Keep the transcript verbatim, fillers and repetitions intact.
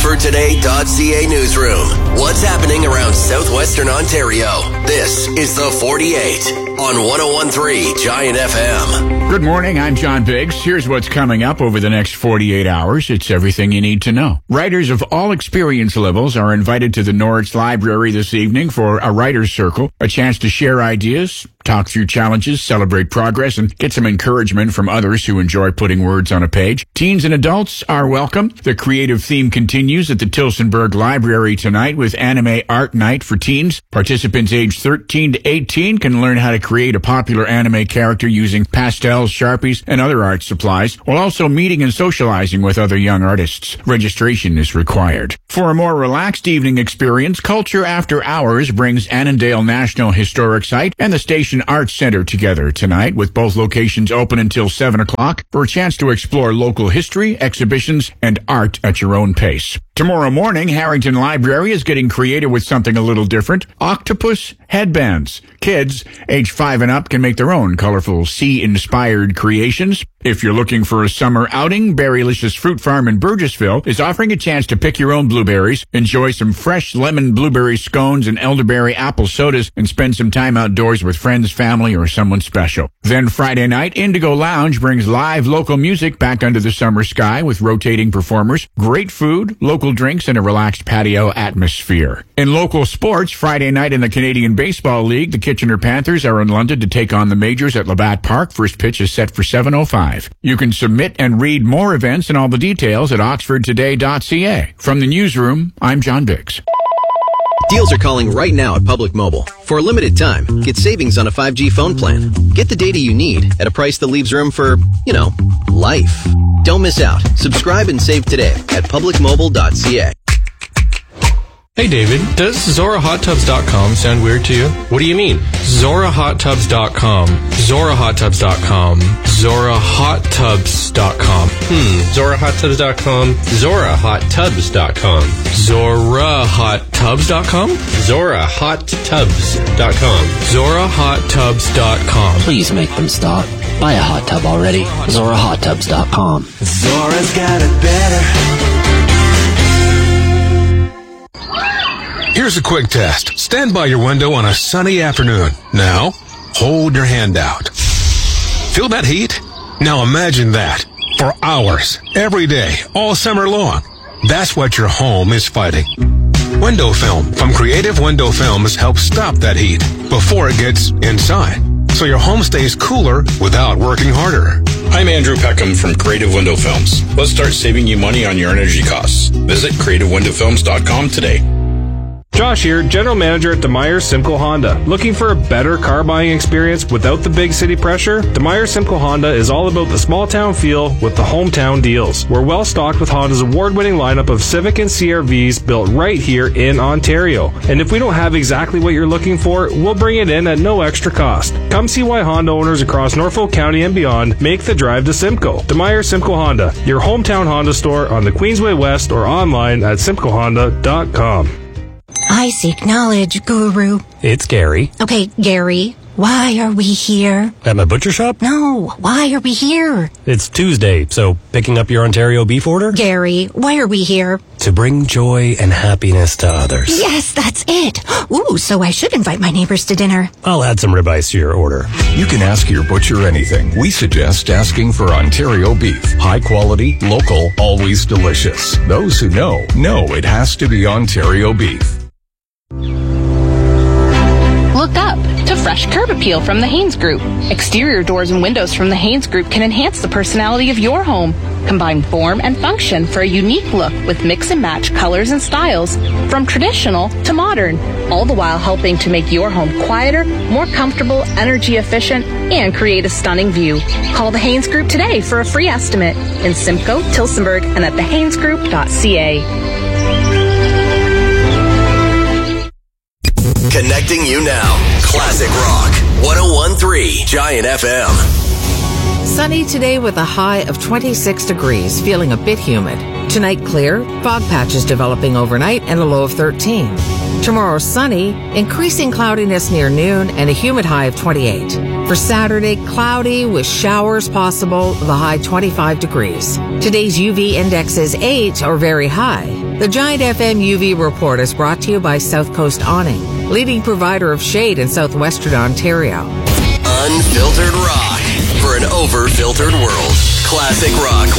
Oxford Today dot C A newsroom. What's happening around southwestern Ontario? This is the forty-eight on one oh one point three Giant F M. Good morning, I'm John Biggs. Here's what's coming up over the next forty-eight hours. It's everything you need to know. Writers of all experience levels are invited to the Norwich Library this evening for a writer's circle, a chance to share ideas, talk through challenges, celebrate progress, and get some encouragement from others who enjoy putting words on a page. Teens and adults are welcome. The creative theme continues at the Tillsonburg Library tonight with Anime Art Night for teens. Participants aged thirteen to eighteen can learn how to create a popular anime character using pastels, Sharpies, and other art supplies, while also meeting and socializing with other young artists. Registration is required. For a more relaxed evening experience, Culture After Hours brings Annandale National Historic Site and the Station Arts Center together tonight, with both locations open until seven o'clock for a chance to explore local history, exhibitions, and art at your own pace. Tomorrow morning, Harrington Library is getting creative with something a little different. Octopus headbands. Kids, age five and up, can make their own colorful sea-inspired creations. If you're looking for a summer outing, Berrylicious Fruit Farm in Burgessville is offering a chance to pick your own blueberries, enjoy some fresh lemon blueberry scones and elderberry apple sodas, and spend some time outdoors with friends, family, or someone special. Then Friday night, Indigo Lounge brings live local music back under the summer sky with rotating performers, great food, local drinks, and a relaxed patio atmosphere. In local sports, Friday night in the Canadian Baseball League, the Kitchener Panthers are in London to take on the Majors at Labatt Park. First pitch is set for seven oh five. You can submit and read more events and all the details at Oxford Today dot C A. From the newsroom, I'm John Biggs. Deals are calling right now at Public Mobile. For a limited time, get savings on a five G phone plan. Get the data you need at a price that leaves room for, you know, life. Don't miss out. Subscribe and save today at public mobile dot C A. Hey David, does Zora Hot Tubs dot com sound weird to you? What do you mean? Zora Hot Tubs dot com. Zora Hot Tubs dot com. Zora Hot Tubs dot com. Hmm, Zora Hot Tubs dot com. Zora Hot Tubs dot com. Zora Hot Tubs dot com? Zora Hot Tubs dot com. Zora Hot Tubs dot com. Please make them stop. Buy a hot tub already. Zora Hot Tubs dot com. Zora's got it better. Here's a quick test. Stand by your window on a sunny afternoon. Now, hold your hand out. Feel that heat? Now imagine that. For hours, every day, all summer long. That's what your home is fighting. Window film from Creative Window Films helps stop that heat before it gets inside, so your home stays cooler without working harder. I'm Andrew Peckham from Creative Window Films. Let's start saving you money on your energy costs. Visit creative window films dot com today. Josh here, General Manager at DeMeyer Simcoe Honda. Looking for a better car buying experience without the big city pressure? DeMeyer Simcoe Honda is all about the small town feel with the hometown deals. We're well stocked with Honda's award-winning lineup of Civic and C R Vs built right here in Ontario. And if we don't have exactly what you're looking for, we'll bring it in at no extra cost. Come see why Honda owners across Norfolk County and beyond make the drive to Simcoe. DeMeyer Simcoe Honda, your hometown Honda store on the Queensway West or online at simcoe honda dot com. I seek knowledge, Guru. It's Gary. Okay, Gary, why are we here? At my butcher shop? No, why are we here? It's Tuesday, so picking up your Ontario beef order? Gary, why are we here? To bring joy and happiness to others. Yes, that's it. Ooh, so I should invite my neighbors to dinner. I'll add some ribeyes to your order. You can ask your butcher anything. We suggest asking for Ontario beef. High quality, local, always delicious. Those who know, know it has to be Ontario beef. Look up to fresh curb appeal from the Haynes Group. Exterior doors and windows from the Haynes Group can enhance the personality of your home. Combine form and function for a unique look with mix and match colors and styles from traditional to modern, all the while helping to make your home quieter, more comfortable, energy efficient, and create a stunning view. Call the Haynes Group today for a free estimate in Simcoe, Tillsonburg, and at the haynes group dot c a. Connecting you now. Classic Rock. one oh one point three Giant F M. Sunny today with a high of twenty-six degrees, feeling a bit humid. Tonight clear, fog patches developing overnight, and a low of thirteen. Tomorrow, sunny, increasing cloudiness near noon, and a humid high of twenty-eight. For Saturday, cloudy with showers possible, the high twenty-five degrees. Today's U V index is eight or very high. The Giant F M U V report is brought to you by South Coast Awning, leading provider of shade in southwestern Ontario. Unfiltered rock for an over-filtered world. Classic rock